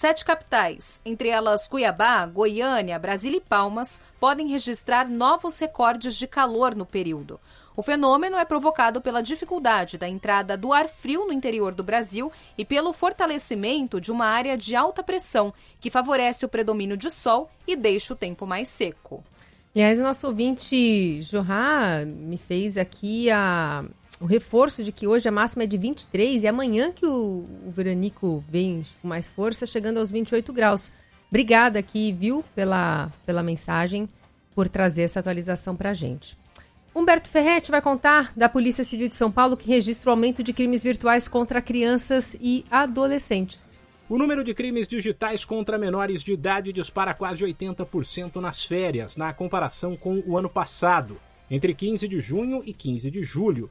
7 capitais, entre elas Cuiabá, Goiânia, Brasília e Palmas, podem registrar novos recordes de calor no período. O fenômeno é provocado pela dificuldade da entrada do ar frio no interior do Brasil e pelo fortalecimento de uma área de alta pressão, que favorece o predomínio de sol e deixa o tempo mais seco. Aliás, o nosso ouvinte Johan me fez aqui o reforço de que hoje a máxima é de 23 e amanhã que o veranico vem com mais força, chegando aos 28 graus. Obrigada aqui, viu, pela mensagem, por trazer essa atualização para a gente. Humberto Ferretti vai contar da Polícia Civil de São Paulo, que registra o aumento de crimes virtuais contra crianças e adolescentes. O número de crimes digitais contra menores de idade dispara quase 80% nas férias, na comparação com o ano passado. Entre 15 de junho e 15 de julho,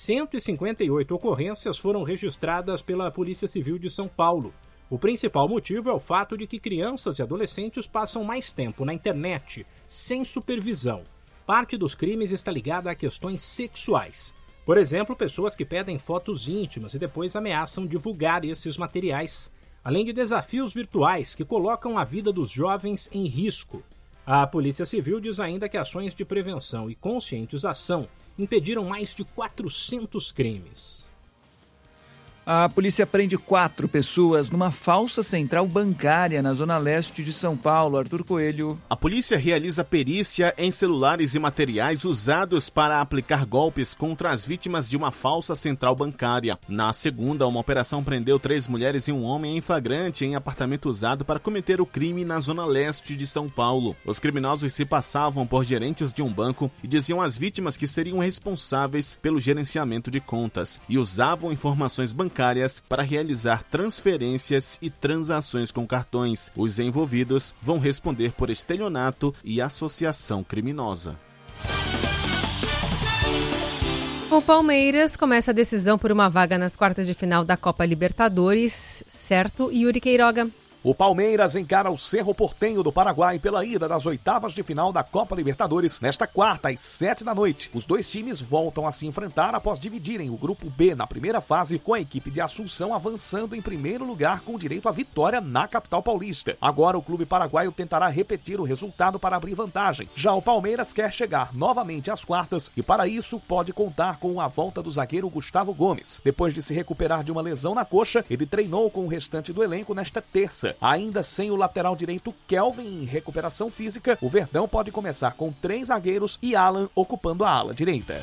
158 ocorrências foram registradas pela Polícia Civil de São Paulo. O principal motivo é o fato de que crianças e adolescentes passam mais tempo na internet, sem supervisão. Parte dos crimes está ligada a questões sexuais. Por exemplo, pessoas que pedem fotos íntimas e depois ameaçam divulgar esses materiais. Além de desafios virtuais que colocam a vida dos jovens em risco. A Polícia Civil diz ainda que ações de prevenção e conscientização impediram mais de 400 crimes. A polícia prende 4 pessoas numa falsa central bancária na zona leste de São Paulo. Arthur Coelho. A polícia realiza perícia em celulares e materiais usados para aplicar golpes contra as vítimas de uma falsa central bancária. Na segunda, uma operação prendeu 3 mulheres e um homem em flagrante em apartamento usado para cometer o crime na zona leste de São Paulo. Os criminosos se passavam por gerentes de um banco e diziam às vítimas que seriam responsáveis pelo gerenciamento de contas e usavam informações bancárias para realizar transferências e transações com cartões. Os envolvidos vão responder por estelionato e associação criminosa. O Palmeiras começa a decisão por uma vaga nas quartas de final da Copa Libertadores, certo, Yuri Queiroga? O Palmeiras encara o Cerro Porteño do Paraguai pela ida das oitavas de final da Copa Libertadores nesta quarta, às 7 da noite. Os dois times voltam a se enfrentar após dividirem o Grupo B na primeira fase, com a equipe de Assunção avançando em primeiro lugar com direito à vitória na capital paulista. Agora o clube paraguaio tentará repetir o resultado para abrir vantagem. Já o Palmeiras quer chegar novamente às quartas e para isso pode contar com a volta do zagueiro Gustavo Gomes. Depois de se recuperar de uma lesão na coxa, ele treinou com o restante do elenco nesta terça. Ainda sem o lateral direito Kelvin em recuperação física, o Verdão pode começar com 3 zagueiros e Alan ocupando a ala direita.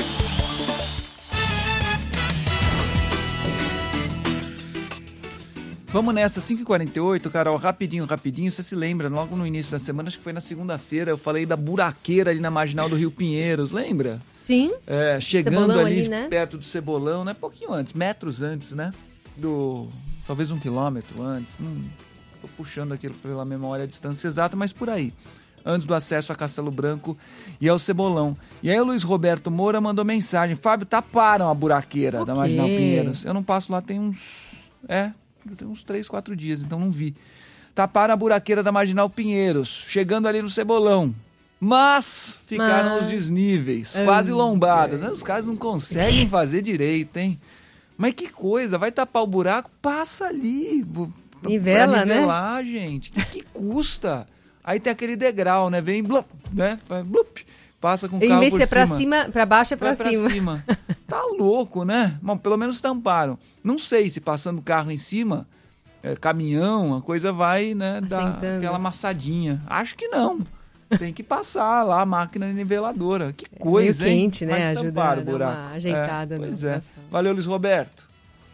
Vamos nessa, 5h48, Carol, rapidinho. Você se lembra, logo no início da semana, acho que foi na segunda-feira, eu falei da buraqueira ali na marginal do Rio Pinheiros, lembra? Sim. Chegando Cebolão ali né? perto do Cebolão, né? Pouquinho antes, metros antes, né? Talvez 1 quilômetro antes, tô puxando aquilo pela memória a distância exata, mas por aí, antes do acesso a Castelo Branco e ao Cebolão. E aí o Luiz Roberto Moura mandou mensagem: Fábio, taparam a buraqueira da Marginal Pinheiros. Eu não passo lá tem uns 3, 4 dias, então não vi. Taparam a buraqueira da Marginal Pinheiros, chegando ali no Cebolão. Mas ficaram os desníveis, quase lombadas. Os caras não conseguem fazer direito, hein? Mas que coisa, vai tapar o buraco? Passa ali. Nivela, pra nivelar, né? Gente. Que custa? Aí tem aquele degrau, né? Vem, blup, né? Blup, passa com o carro por cima. Em vez de ser pra baixo é pra cima. Tá louco, né? Bom, pelo menos tamparam. Não sei se passando o carro em cima, caminhão, a coisa vai, né? Dar aquela amassadinha. Acho que não. Tem que passar lá a máquina niveladora. Que coisa, meio quente, hein? Né? Mas ajuda tamparam a o dar buraco. uma ajeitada. Pois é. Valeu, Luiz Roberto.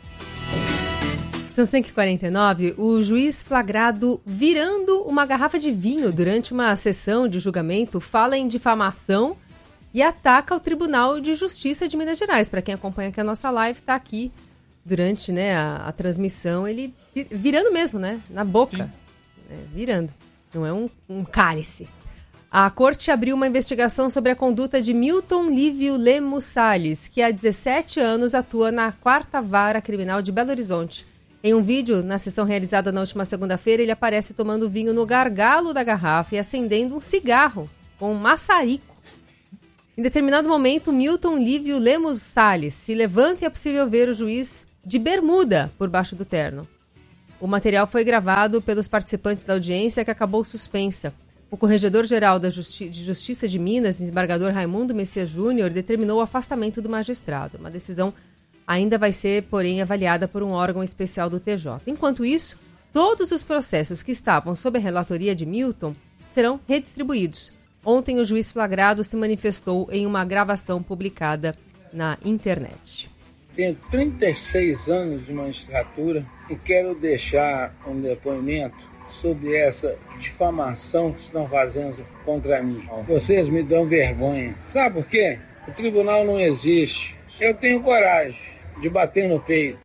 São 5h49. O juiz flagrado virando uma garrafa de vinho durante uma sessão de julgamento fala em difamação e ataca o Tribunal de Justiça de Minas Gerais. Para quem acompanha aqui a nossa live, está aqui durante, né, a transmissão, ele virando mesmo, né? Na boca. Virando. Não é um cálice. A corte abriu uma investigação sobre a conduta de Milton Lívio Lemos Salles, que há 17 anos atua na 4ª Vara Criminal de Belo Horizonte. Em um vídeo, na sessão realizada na última segunda-feira, ele aparece tomando vinho no gargalo da garrafa e acendendo um cigarro com um maçarico. Em determinado momento, Milton Lívio Lemos Salles se levanta e é possível ver o juiz de bermuda por baixo do terno. O material foi gravado pelos participantes da audiência, que acabou suspensa. O Corregedor-Geral de Justiça de Minas, desembargador Raimundo Messias Júnior, determinou o afastamento do magistrado. Uma decisão ainda vai ser, porém, avaliada por um órgão especial do TJ. Enquanto isso, todos os processos que estavam sob a relatoria de Milton serão redistribuídos. Ontem, o juiz flagrado se manifestou em uma gravação publicada na internet. Tenho 36 anos de magistratura e quero deixar um depoimento sobre essa difamação que estão fazendo contra mim. Vocês me dão vergonha. Sabe por quê? O tribunal não existe. Eu tenho coragem de bater no peito.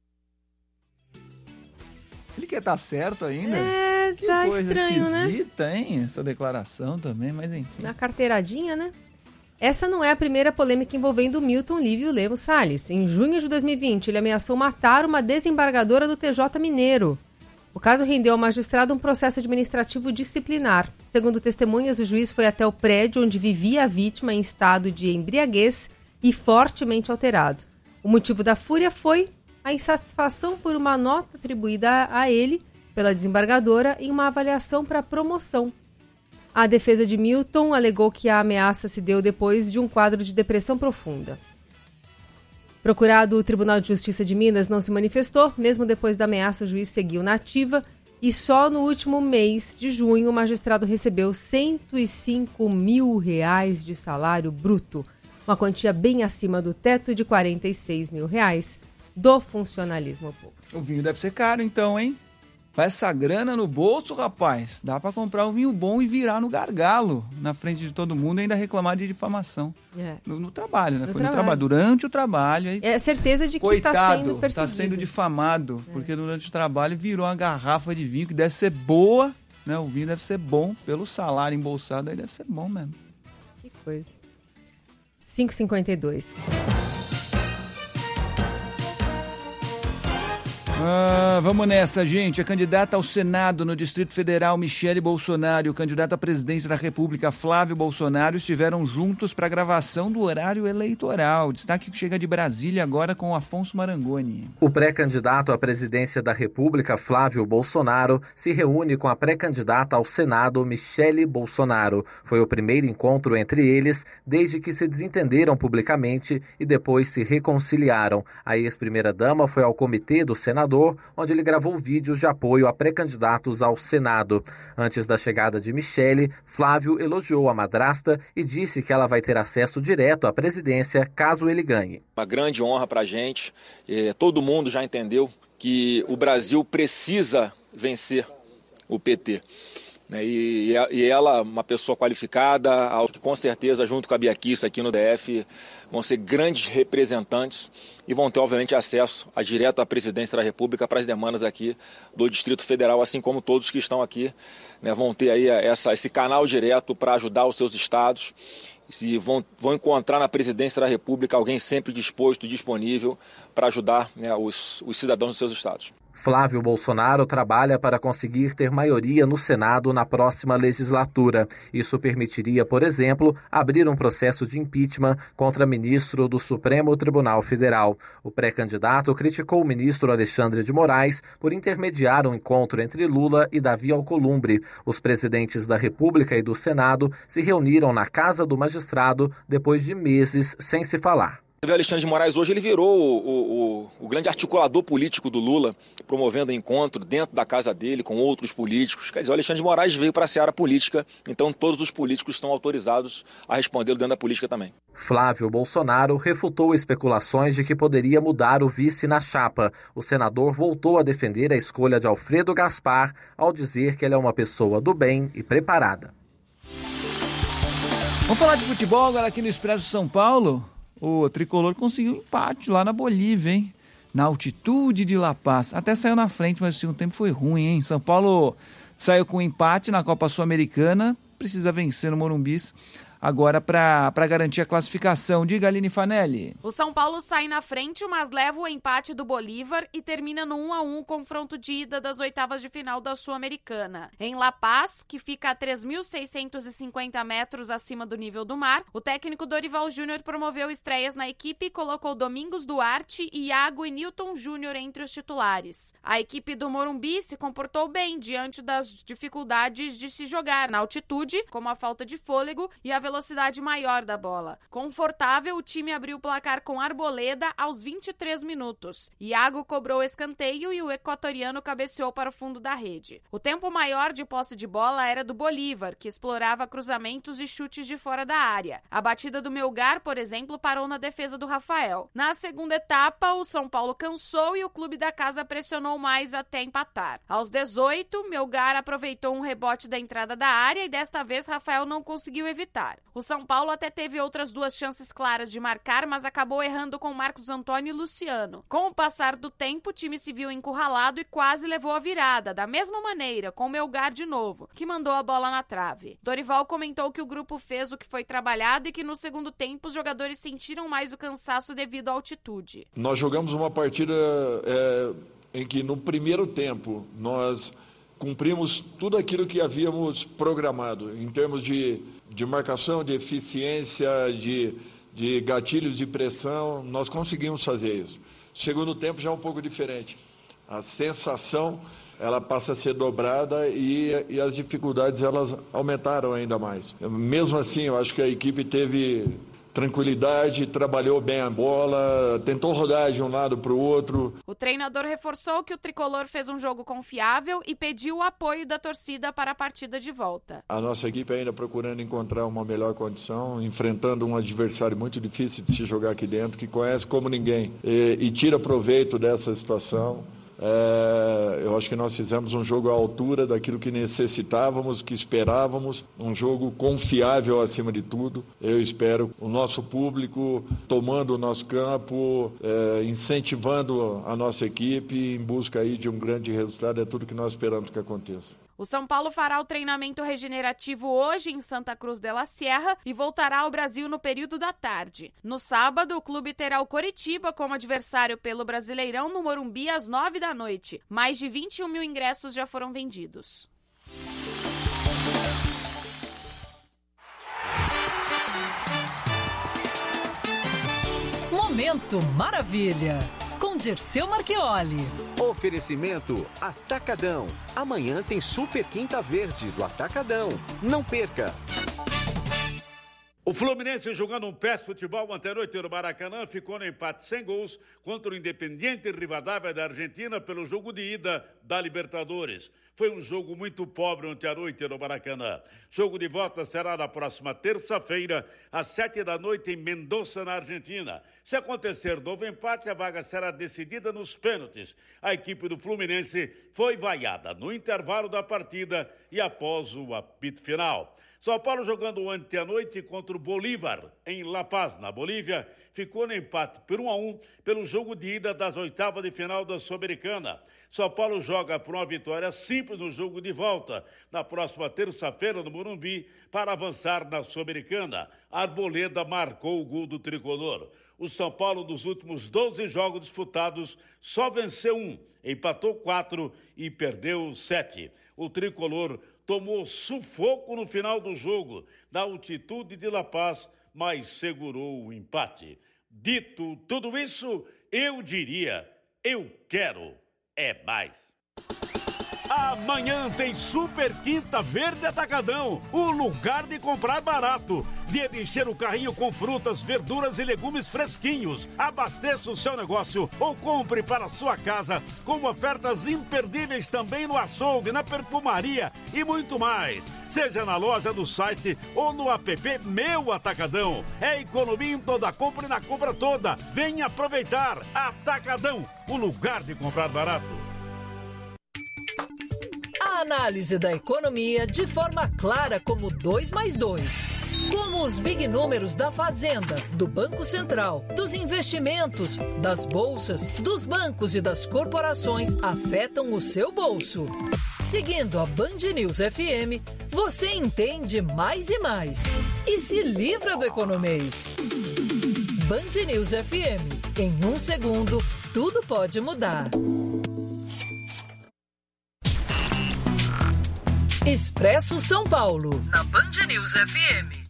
Ele quer estar certo ainda? Que tá coisa estranho, esquisita, né? Hein? Essa declaração também, mas enfim. Na carteiradinha, né? Essa não é a primeira polêmica envolvendo Milton Lívio Lemos Salles. Em junho de 2020, ele ameaçou matar uma desembargadora do TJ Mineiro. O caso rendeu ao magistrado um processo administrativo disciplinar. Segundo testemunhas, o juiz foi até o prédio onde vivia a vítima em estado de embriaguez e fortemente alterado. O motivo da fúria foi a insatisfação por uma nota atribuída a ele pela desembargadora em uma avaliação para promoção. A defesa de Milton alegou que a ameaça se deu depois de um quadro de depressão profunda. Procurado, o Tribunal de Justiça de Minas não se manifestou. Mesmo depois da ameaça, o juiz seguiu na ativa e só no último mês de junho o magistrado recebeu R$105 mil de salário bruto, uma quantia bem acima do teto de R$46 mil do funcionalismo público. O vinho deve ser caro então, hein? Vai essa grana no bolso, rapaz. Dá pra comprar um vinho bom e virar no gargalo, na frente de todo mundo e ainda reclamar de difamação. No trabalho, né? Foi no trabalho, durante o trabalho. Aí, é certeza de que coitado, tá sendo perseguido. Tá sendo difamado, porque durante o trabalho virou uma garrafa de vinho que deve ser boa, né? O vinho deve ser bom, pelo salário embolsado aí deve ser bom mesmo. Que coisa. 5h52. Vamos nessa, gente. A candidata ao Senado no Distrito Federal, Michele Bolsonaro, e o candidato à presidência da República, Flávio Bolsonaro, estiveram juntos para a gravação do horário eleitoral. Destaque que chega de Brasília agora com o Afonso Marangoni. O pré-candidato à presidência da República, Flávio Bolsonaro, se reúne com a pré-candidata ao Senado, Michele Bolsonaro. Foi o primeiro encontro entre eles desde que se desentenderam publicamente e depois se reconciliaram. A ex-primeira-dama foi ao comitê do senador, onde ele gravou vídeos de apoio a pré-candidatos ao Senado. Antes da chegada de Michele, Flávio elogiou a madrasta e disse que ela vai ter acesso direto à presidência caso ele ganhe. Uma grande honra para a gente. Todo mundo já entendeu que o Brasil precisa vencer o PT. E ela, uma pessoa qualificada, que com certeza, junto com a Bia Kicis aqui no DF, vão ser grandes representantes e vão ter, obviamente, acesso direto à presidência da República para as demandas aqui do Distrito Federal, assim como todos que estão aqui, né, vão ter aí esse canal direto para ajudar os seus estados. E vão encontrar na presidência da República alguém sempre disposto e disponível para ajudar, né, os cidadãos dos seus estados. Flávio Bolsonaro trabalha para conseguir ter maioria no Senado na próxima legislatura. Isso permitiria, por exemplo, abrir um processo de impeachment contra ministro do Supremo Tribunal Federal. O pré-candidato criticou o ministro Alexandre de Moraes por intermediar um encontro entre Lula e Davi Alcolumbre. Os presidentes da República e do Senado se reuniram na casa do magistrado depois de meses sem se falar. O Alexandre de Moraes hoje ele virou o grande articulador político do Lula, promovendo encontro dentro da casa dele com outros políticos. Quer dizer, o Alexandre de Moraes veio para a seara política, então todos os políticos estão autorizados a respondê-lo dentro da política também. Flávio Bolsonaro refutou especulações de que poderia mudar o vice na chapa. O senador voltou a defender a escolha de Alfredo Gaspar ao dizer que ele é uma pessoa do bem e preparada. Vamos falar de futebol agora aqui no Expresso São Paulo. O tricolor conseguiu um empate lá na Bolívia, hein? Na altitude de La Paz. Até saiu na frente, mas o segundo tempo foi ruim, hein? São Paulo saiu com um empate na Copa Sul-Americana. Precisa vencer no Morumbis. agora para garantir a classificação. Diga, Aline Fanelli. O São Paulo sai na frente, mas leva o empate do Bolívar e termina no 1-1, confronto de ida das oitavas de final da Sul-Americana. Em La Paz, que fica a 3.650 metros acima do nível do mar, o técnico Dorival Júnior promoveu estreias na equipe e colocou Domingos Duarte, Iago e Nilton Júnior entre os titulares. A equipe do Morumbi se comportou bem diante das dificuldades de se jogar na altitude, como a falta de fôlego e a velocidade maior da bola. Confortável, o time abriu o placar com Arboleda aos 23 minutos. Iago cobrou escanteio e o equatoriano cabeceou para o fundo da rede. O tempo maior de posse de bola era do Bolívar, que explorava cruzamentos e chutes de fora da área. A batida do Melgar, por exemplo, parou na defesa do Rafael. Na segunda etapa, o São Paulo cansou e o clube da casa pressionou mais até empatar. Aos 18, Melgar aproveitou um rebote da entrada da área e desta vez Rafael não conseguiu evitar. O São Paulo até teve outras duas chances claras de marcar, mas acabou errando com Marcos Antônio e Luciano. Com o passar do tempo, o time se viu encurralado e quase levou a virada, da mesma maneira, com Melgar de novo, que mandou a bola na trave. Dorival comentou que o grupo fez o que foi trabalhado e que no segundo tempo os jogadores sentiram mais o cansaço devido à altitude. Nós jogamos uma partida em que no primeiro tempo nós cumprimos tudo aquilo que havíamos programado, em termos de marcação, de eficiência, de gatilhos de pressão, nós conseguimos fazer isso. Segundo tempo já é um pouco diferente. A sensação, ela passa a ser dobrada e as dificuldades, elas aumentaram ainda mais. Mesmo assim, eu acho que a equipe teve tranquilidade, trabalhou bem a bola, tentou rodar de um lado para o outro. O treinador reforçou que o tricolor fez um jogo confiável e pediu o apoio da torcida para a partida de volta. A nossa equipe ainda procurando encontrar uma melhor condição, enfrentando um adversário muito difícil de se jogar aqui dentro, que conhece como ninguém e tira proveito dessa situação. Eu acho que nós fizemos um jogo à altura daquilo que necessitávamos, que esperávamos, um jogo confiável acima de tudo. Eu espero o nosso público tomando o nosso campo, incentivando a nossa equipe em busca aí de um grande resultado, é tudo que nós esperamos que aconteça. O São Paulo fará o treinamento regenerativo hoje em Santa Cruz de la Sierra e voltará ao Brasil no período da tarde. No sábado, o clube terá o Coritiba como adversário pelo Brasileirão no Morumbi às 9 da noite. Mais de 21 mil ingressos já foram vendidos. Momento Maravilha, com Dirceu Marchioli. Oferecimento Atacadão. Amanhã tem Super Quinta Verde do Atacadão. Não perca! O Fluminense, jogando um péssimo futebol ontem à noite no Maracanã, ficou no empate sem gols contra o Independiente Rivadavia da Argentina pelo jogo de ida da Libertadores. Foi um jogo muito pobre ontem à noite no Maracanã. Jogo de volta será na próxima terça-feira, às 7 da noite, em Mendoza, na Argentina. Se acontecer novo empate, a vaga será decidida nos pênaltis. A equipe do Fluminense foi vaiada no intervalo da partida e após o apito final. São Paulo, jogando ontem à noite contra o Bolívar, em La Paz, na Bolívia, ficou no empate por 1-1 pelo jogo de ida das oitavas de final da Sul-Americana. São Paulo joga por uma vitória simples no jogo de volta, na próxima terça-feira no Morumbi, para avançar na Sul-Americana. Arboleda marcou o gol do tricolor. O São Paulo, nos últimos 12 jogos disputados, só venceu 1, empatou 4 e perdeu 7. O tricolor tomou sufoco no final do jogo, na altitude de La Paz, mas segurou o empate. Dito tudo isso, eu diria, eu quero é mais. Amanhã tem Super Quinta Verde Atacadão, o lugar de comprar barato. Dia de encher o carrinho com frutas, verduras e legumes fresquinhos. Abasteça o seu negócio ou compre para a sua casa, com ofertas imperdíveis também no açougue, na perfumaria e muito mais. Seja na loja, no site ou no app Meu Atacadão. É economia em toda compra e na compra toda. Venha aproveitar. Atacadão, o lugar de comprar barato. A análise da economia de forma clara como 2 mais 2. Como os big números da Fazenda, do Banco Central, dos investimentos, das bolsas, dos bancos e das corporações afetam o seu bolso. Seguindo a Band News FM, você entende mais e mais. E se livra do economês. Band News FM. Em 1 segundo, tudo pode mudar. Expresso São Paulo, na Band News FM.